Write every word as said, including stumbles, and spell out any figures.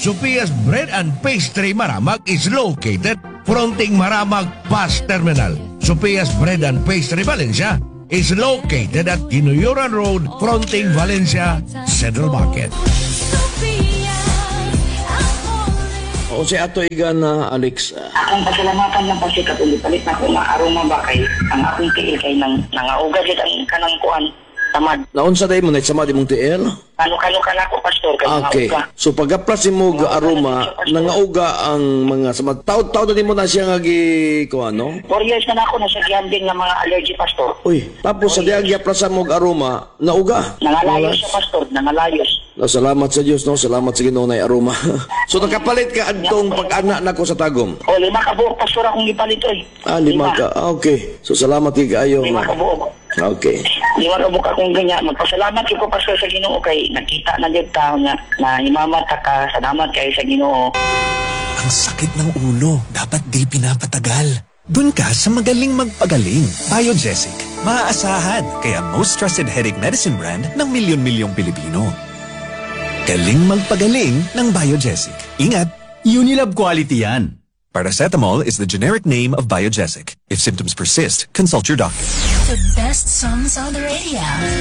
Sophia's Bread and Pastry Maramag is located fronting Maramag Bus Terminal. Sophia's Bread and Pastry Valencia is located at Ginuyuran Road, fronting Valencia Central Market. O si Ato Igan na Alex. ah, Akong pasalamatan ng pasikat ulit palit na kung maaroma ba kay ang akong tiil kay nang nangauga gid ang kanang kuan tamad. Naunsa day mo na sama di mong T L? Kano-kano ka na ako, pastor, kay Okay. nangauga. So pagaplas mo ga aroma, nangauga ang mga sama. Taod-taod na mo na siya nga gi ko ano? Four years na na ako nasa giambing ng mga allergy, pastor. Uy, tapos sa diag yaplasan mo ga aroma, nauga. Nangalayos siya, pastor, nangalayos. No, salamat sa Dios, no. Salamat sa Ginoo na aroma. So nakapalit ka adtong pag-ana nako sa tagom. O, lima ka buok, pastor, akong ipalit, oy. Ah, lima ka. Ah, okay. So salamat kay kaayo. Lima ka buok. Okay. Lima ka buok akong ganyan. Magpasalamat ko, pastor, sa Ginoo kay nakita na dito tao nga na imamata ka. Salamat kay sa Ginoo. Ang sakit ng ulo, dapat di pinapatagal. Dun ka sa magaling magpagaling. Biogesic. Maaasahan, kaya most trusted headache medicine brand ng milyon-milyong Pilipino. Galing magpagaling ng Biogesic. Ingat! Unilab quality yan. Paracetamol is the generic name of Biogesic. If symptoms persist, consult your doctor. The best songs on the radio.